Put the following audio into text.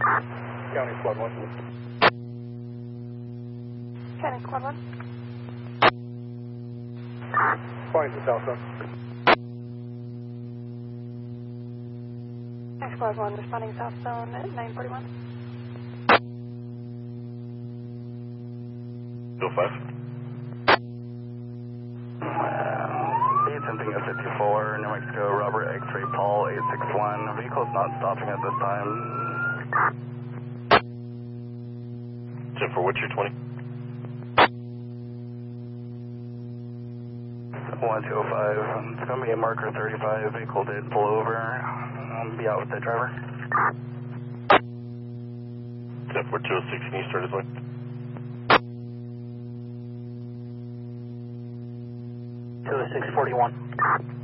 County Squad 1. County Squad 1. Flying to South Zone. County Squad 1 responding South Zone at 941. Bill 5. Attempting a 54, New Mexico, Robert X-ray Paul 861. Vehicle's not stopping at this time. 10-4, what's your 20? 1205. It's going to be a marker 35. Vehicle did pull over. I'll be out with the driver. 10-4, 206, can you start his line? 20641.